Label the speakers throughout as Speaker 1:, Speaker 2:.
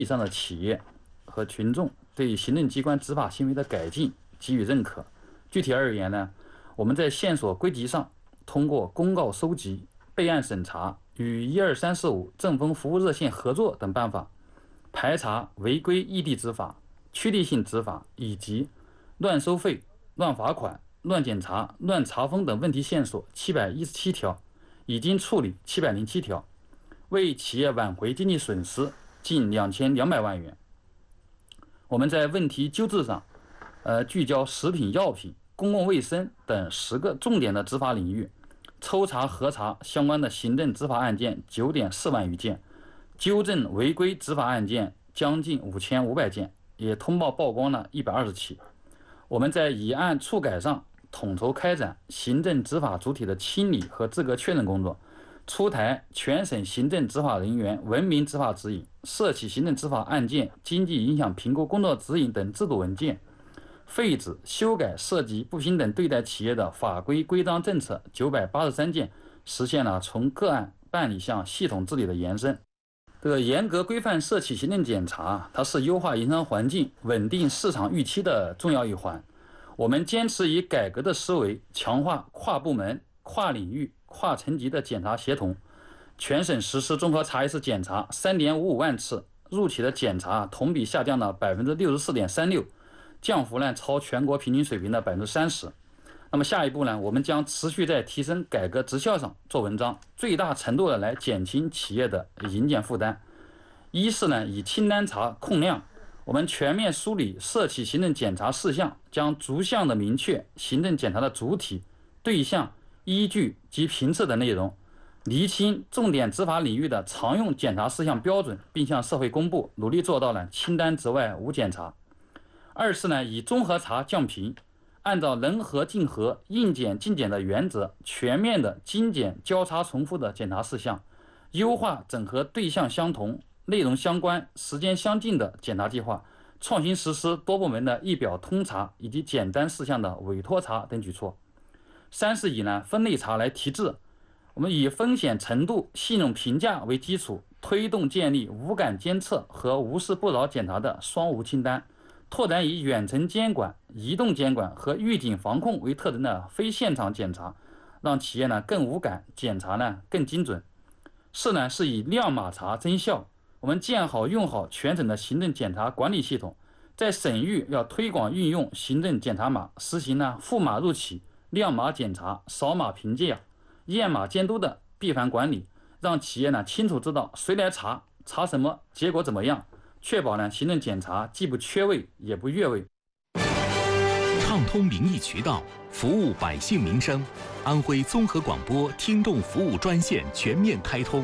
Speaker 1: 以上的企业和群众对行政机关执法行为的改进给予认可。具体而言呢，我们在线索归集上，通过公告收集、备案审查、与12345政风服务热线合作等办法，排查违规异地执法、趋利性执法以及乱收费、乱罚款、乱检查、乱查封等问题线索717条，已经处理707条，为企业挽回经济损失近2200万元。我们在问题纠治上，聚焦食品药品、公共卫生等10个重点的执法领域，抽查核查相关的行政执法案件9.4万余件，纠正违规执法案件将近5500件，也通报曝光了120起。我们在以案处改上统筹开展行政执法主体的清理和资格确认工作，出台全省行政执法人员文明执法指引、涉企行政执法案件经济影响评估工作指引等制度文件，废止、修改涉及不平等对待企业的法规规章政策983件，实现了从个案办理向系统治理的延伸。这个严格规范涉企行政检查，它是优化营商环境、稳定市场预期的重要一环。我们坚持以改革的思维，强化跨部门、跨领域、跨层级的检查协同，全省实施综合查一次检查3.55万次，入企的检查同比下降了64.36%，降幅呢超全国平均水平的30%。那么下一步呢，我们将持续在提升改革执效上做文章，最大程度的来减轻企业的营检负担。一是呢，以清单查控量，我们全面梳理涉企行政检查事项，将逐项的明确行政检查的主体、对象、依据及频次等内容，厘清重点执法领域的常用检查事项标准，并向社会公布，努力做到了清单之外无检查。二是呢，以综合查降频，按照能核尽核、应检尽检的原则，全面的精简交叉重复的检查事项，优化整合对象相同、内容相关、时间相近的检查计划，创新实施多部门的一表通查以及简单事项的委托查等举措。三是以分类查来提质，我们以风险程度、信用评价为基础，推动建立无感监测和无事不扰检查的双无清单，拓展以远程监管、移动监管和预警防控为特征的非现场检查，让企业更无感，检查更精准。四是以亮码查增效，我们建好用好全省的行政检查管理系统，在省域要推广运用行政检查码，实行赋码入企、亮码检查、扫码评价、验码监督的闭环管理，让企业清楚知道谁来查，查什么，结果怎么样，确保行政检查既不缺位也不越位。
Speaker 2: 畅通民意渠道，服务百姓民生。安徽综合广播听众服务专线全面开通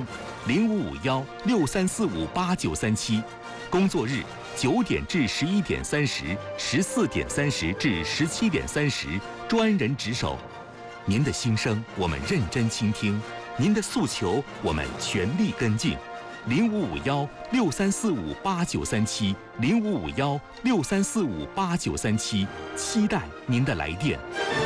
Speaker 2: ，055163458937，工作日9点至11点30、14点30至17点30，专人值守。您的心声我们认真倾听，您的诉求我们全力跟进。055163458937，055163458937，期待您的来电。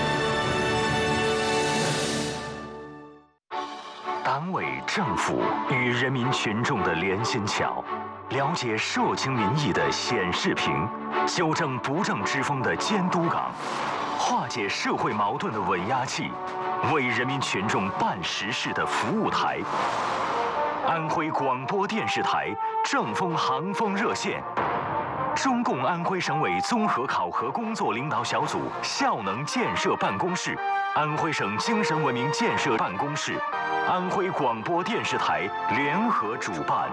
Speaker 3: 党委政府与人民群众的连心桥，了解社情民意的显示屏，修正不正之风的监督岗，化解社会矛盾的稳压器，为人民群众办实事的服务台。安徽广播电视台政风航风热线，中共安徽省委综合考核工作领导小组效能建设办公室，安徽省精神文明建设办公室，安徽广播电视台联合主办。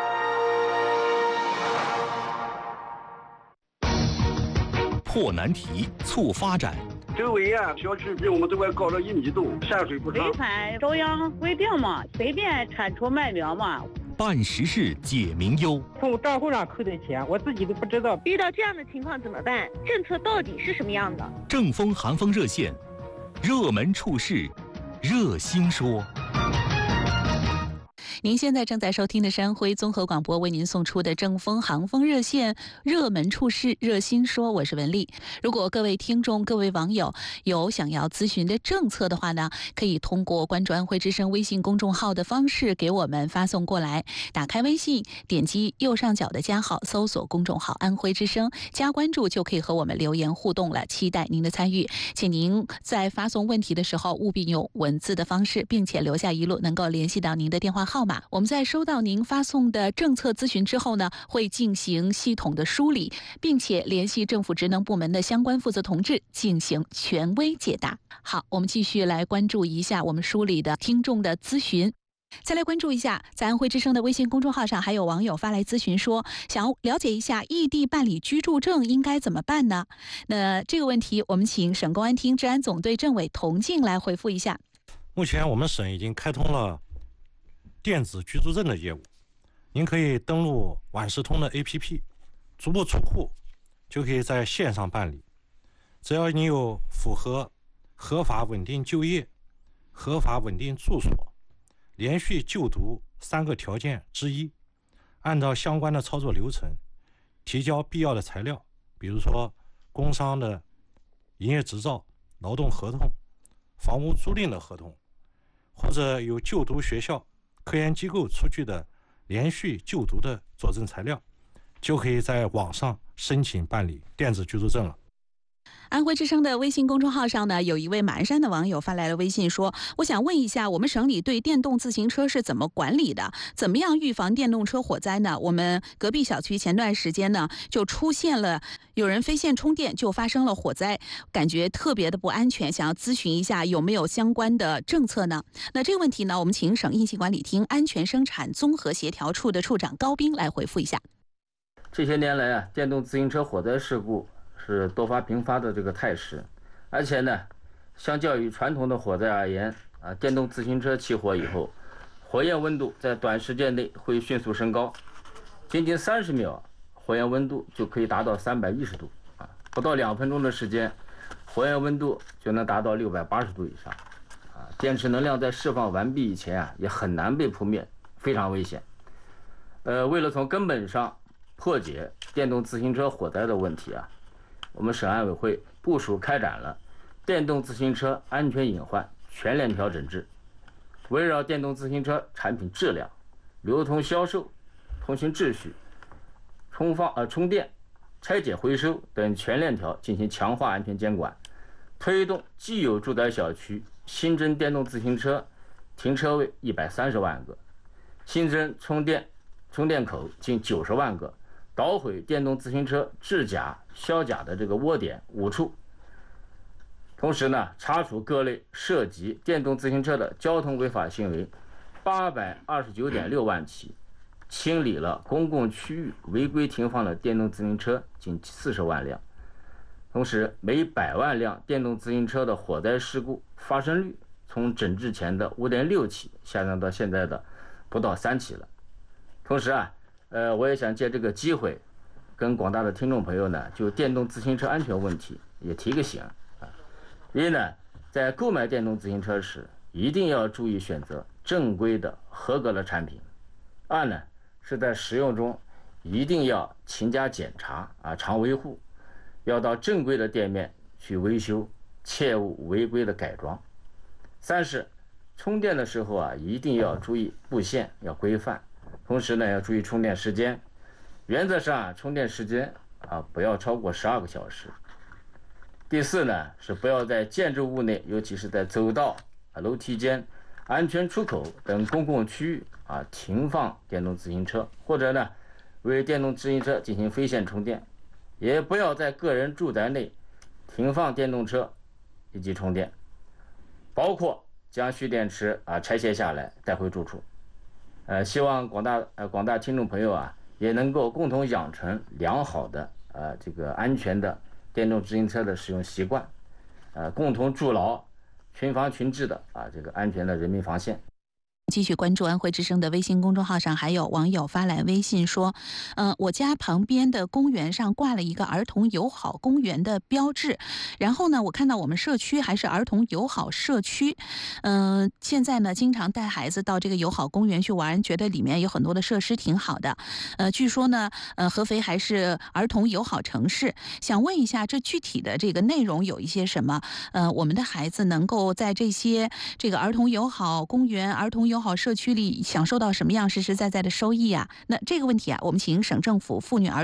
Speaker 2: 破难题，促发展。
Speaker 4: 周围小区比我们这块高了1米多，山水不长。
Speaker 5: 违反中央规定嘛，随便铲除麦苗嘛。
Speaker 2: 办实事解民忧，
Speaker 6: 从账户上扣的钱，我自己都不知道。
Speaker 7: 遇到这样的情况怎么办？政策到底是什么样的？
Speaker 2: 正风寒风热线，热门处事，热心说。
Speaker 8: 您现在正在收听的山辉综合广播为您送出的正风航风热线热门处事热心说，我是文丽。如果各位听众、各位网友有想要咨询的政策的话呢，可以通过关注安徽之声微信公众号的方式给我们发送过来。打开微信，点击右上角的加号，搜索公众号安徽之声，加关注就可以和我们留言互动了，期待您的参与。请您在发送问题的时候务必用文字的方式，并且留下一路能够联系到您的电话号码。我们在收到您发送的政策咨询之后呢，会进行系统的梳理，并且联系政府职能部门的相关负责同志进行权威解答。好，我们继续来关注一下我们梳理的听众的咨询。再来关注一下，在安徽之声的微信公众号上，还有网友发来咨询说，想要了解一下异地办理居住证应该怎么办呢？那这个问题，我们请省公安厅治安总队政委童静来回复一下。
Speaker 9: 目前我们省已经开通了电子居住证的业务，您可以登录万事通的 APP， 逐步出户就可以在线上办理。只要你有符合合法稳定就业、合法稳定住所、连续就读3个条件之一，按照相关的操作流程提交必要的材料，比如说工商的营业执照、劳动合同、房屋租赁的合同，或者有就读学校、科研机构出具的连续就读的佐证材料，就可以在网上申请办理电子居住证了。
Speaker 8: 安徽之声的微信公众号上呢，有一位马鞍山的网友发来了微信说，我想问一下，我们省里对电动自行车是怎么管理的？怎么样预防电动车火灾呢？我们隔壁小区前段时间呢，就出现了有人非线充电就发生了火灾，感觉特别的不安全，想要咨询一下有没有相关的政策呢？那这个问题呢，我们请省应急管理厅安全生产综合协调处的处长高斌来回复一下。
Speaker 10: 这些年来啊，电动自行车火灾事故是多发频发的这个态势，而且呢，相较于传统的火灾而言啊，电动自行车起火以后，火焰温度在短时间内会迅速升高，仅仅30秒，火焰温度就可以达到310度啊，不到2分钟的时间，火焰温度就能达到680度以上啊。电池能量在释放完毕以前啊，也很难被扑灭，非常危险。为了从根本上破解电动自行车火灾的问题啊，我们省安委会部署开展了电动自行车安全隐患全链条整治，围绕电动自行车产品质量、流通销售、通行秩序、充电、拆解回收等全链条进行强化安全监管，推动既有住宅小区新增电动自行车停车位130万个，新增充电口近90万个，捣毁电动自行车制假、销假的这个窝点5处。同时呢，查处各类涉及电动自行车的交通违法行为829.6万起，清理了公共区域违规停放的电动自行车近40万辆。同时，每100万辆电动自行车的火灾事故发生率从整治前的5.6起下降到现在的不到3起了。同时啊，我也想借这个机会，跟广大的听众朋友呢，就电动自行车安全问题也提个醒啊。一呢，在购买电动自行车时，一定要注意选择正规的、合格的产品。二呢，是在使用中一定要勤加检查啊，常维护，要到正规的店面去维修，切勿违规的改装。三是充电的时候啊，一定要注意布线要规范。同时呢，要注意充电时间，原则上充电时间不要超过12个小时。第四呢，是不要在建筑物内，尤其是在走道、楼梯间、安全出口等公共区域停放电动自行车，或者呢为电动自行车进行非线充电，也不要在个人住宅内停放电动车以及充电，包括将蓄电池拆卸下来带回住处。希望广大听众朋友也能够共同养成良好的这个安全的电动自行车的使用习惯，共同筑牢群防群治的这个安全的人民防线。
Speaker 8: 继续关注安徽之声的微信公众号上，还有网友发来微信说，我家旁边的公园上挂了一个儿童友好公园的标志，然后呢，我看到我们社区还是儿童友好社区，现在呢，经常带孩子到这个友好公园去玩，觉得里面有很多的设施挺好的，据说呢，合肥还是儿童友好城市，想问一下，这具体的这个内容有一些什么？我们的孩子能够在这个儿童友好公园、儿童友好社区里享受到什么样实实在在的收益啊？那这个问题啊，我们请省政府妇女儿